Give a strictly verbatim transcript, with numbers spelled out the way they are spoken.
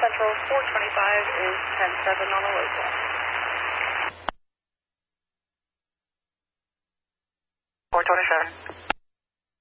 Central four twenty-five is ten seven on the local. four twenty-seven.